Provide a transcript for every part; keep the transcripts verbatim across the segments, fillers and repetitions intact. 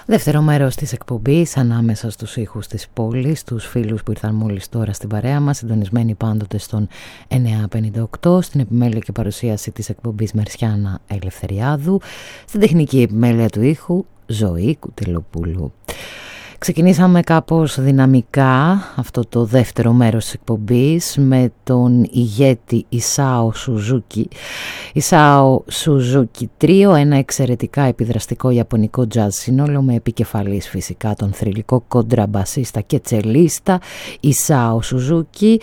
Δεύτερο μέρος της εκπομπής, ανάμεσα στους ήχους της πόλης, τους φίλους που ήρθαν μόλις τώρα στην παρέα μας, συντονισμένοι πάντοτε στον εννιά πενήντα οκτώ, στην επιμέλεια και παρουσίαση της εκπομπής Μερσιάνα Ελευθεριάδου, στην τεχνική επιμέλεια του ήχου Ζωή Κουτελοπούλου. Ξεκινήσαμε κάπως δυναμικά αυτό το δεύτερο μέρος της εκπομπής με τον ηγέτη Ισάο Σουζούκι. Ισάο Σουζούκι τρίο, ένα εξαιρετικά επιδραστικό ιαπωνικό jazz σύνολο με επικεφαλής φυσικά τον θρυλικό κοντραμπασίστα και τσελίστα Ισάο Σουζούκι,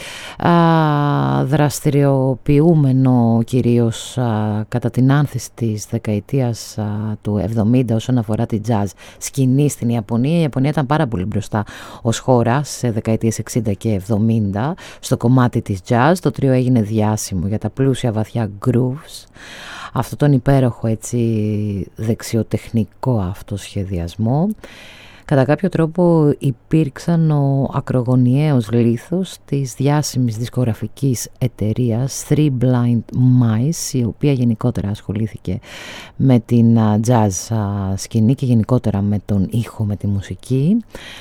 δραστηριοποιούμενο κυρίως α, κατά την άνθηση της δεκαετίας α, του εβδομήντα όσον αφορά τη jazz σκηνή στην Ιαπωνία. Η Ιαπωνία ήταν πάρα πολύ μπροστά ως χώρα σε δεκαετίες εξήντα και εβδομήντα στο κομμάτι της jazz. Το τρίο έγινε διάσημο για τα πλούσια βαθιά grooves, αυτό τον υπέροχο έτσι δεξιοτεχνικό αυτοσχεδιασμό. Κατά κάποιο τρόπο υπήρξαν ο ακρογωνιαίος λίθος της διάσημης δισκογραφικής εταιρείας Three Blind Mice, η οποία γενικότερα ασχολήθηκε με την jazz σκηνή και γενικότερα με τον ήχο, με τη μουσική.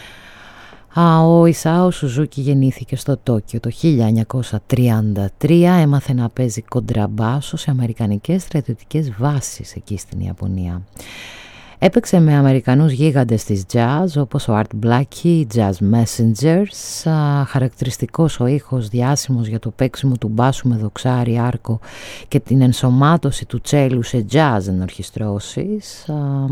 Ο Ισάο Σουζούκι γεννήθηκε στο Τόκιο το χίλια εννιακόσια τριάντα τρία, έμαθε να παίζει κοντραμπάσο σε αμερικανικές στρατιωτικές βάσεις εκεί στην Ιαπωνία. Έπαιξε με Αμερικανούς γίγαντες της jazz όπως ο Art Blakey, οι Jazz Messengers. Χαρακτηριστικός ο ήχος, διάσημος για το παίξιμο του μπάσου με δοξάρι, άρκο και την ενσωμάτωση του τσέλου σε jazz ενορχιστρώσεις.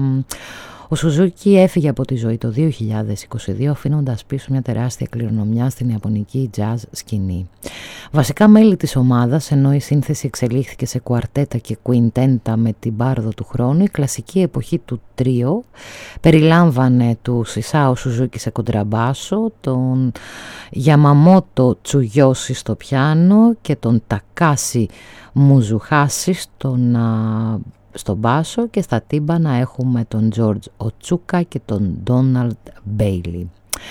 Ο Σουζούκι έφυγε από τη ζωή το δύο χιλιάδες είκοσι δύο, αφήνοντας πίσω μια τεράστια κληρονομιά στην ιαπωνική jazz σκηνή. Βασικά μέλη της ομάδας, ενώ η σύνθεση εξελίχθηκε σε κουαρτέτα και κουιντέντα με την πάροδο του χρόνου, η κλασική εποχή του τρίο περιλάμβανε του Ισάο Σουζούκι σε κοντραμπάσο, τον Γιαμαμότο Τσουγιώση στο πιάνο και τον Τακάσι Μουζουχάσι στον στον μπάσο, και στα τύμπανα έχουμε τον Τζόρτζ Οτσούκα και τον Ντόναλντ Μπέιλι.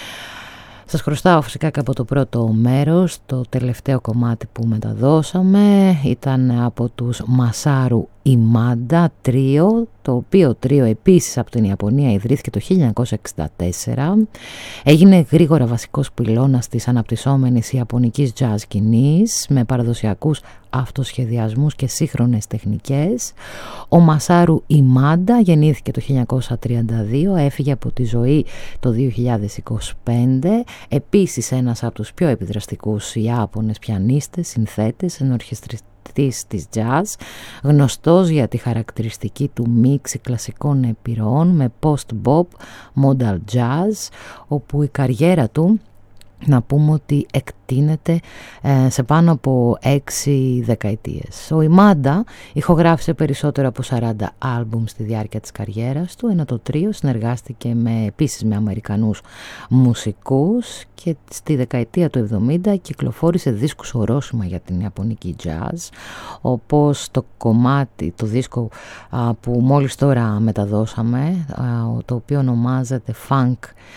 Σας χρωστάω φυσικά και από το πρώτο μέρος. Το τελευταίο κομμάτι που μεταδώσαμε ήταν από τους Μασάρου Ιμάντα τρίο, το οποίο τρίο επίσης από την Ιαπωνία ιδρύθηκε το χίλια εννιακόσια εξήντα τέσσερα. Έγινε γρήγορα βασικός πυλώνας της αναπτυσσόμενης ιαπωνικής jazz σκηνής με παραδοσιακούς αυτοσχεδιασμούς και σύγχρονες τεχνικές. Ο Μασάρου Ιμάντα γεννήθηκε το χίλια εννιακόσια τριάντα δύο, έφυγε από τη ζωή το δύο χιλιάδες είκοσι πέντε. Επίσης ένας από τους πιο επιδραστικούς Ιάπωνες πιανίστες, συνθέτες, ενορχιστριστές της jazz, γνωστός για τη χαρακτηριστική του μίξη κλασικών επιρροών με post-bop, modal jazz, όπου η καριέρα του, να πούμε ότι εκτείνεται ε, σε πάνω από έξι δεκαετίες. Ο Ιμάντα ηχογράφησε περισσότερο από σαράντα άλμπουμ στη διάρκεια της καριέρας του, ενώ το τρίο συνεργάστηκε με, επίσης με Αμερικανούς μουσικούς, και στη δεκαετία του εβδομήντα κυκλοφόρησε δίσκους ορόσημα για την ιαπωνική jazz, όπως το κομμάτι, το δίσκο α, που μόλις τώρα μεταδώσαμε, α, το οποίο ονομάζεται Funk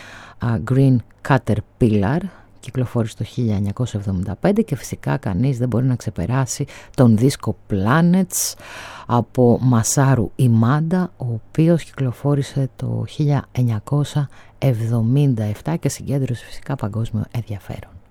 Green Caterpillar, κυκλοφόρησε το χίλια εννιακόσια εβδομήντα πέντε, και φυσικά κανείς δεν μπορεί να ξεπεράσει τον δίσκο Planets από Μασάρου Ιμάντα, ο οποίος κυκλοφόρησε το χίλια εννιακόσια εβδομήντα επτά και συγκέντρωσε φυσικά παγκόσμιο ενδιαφέρον.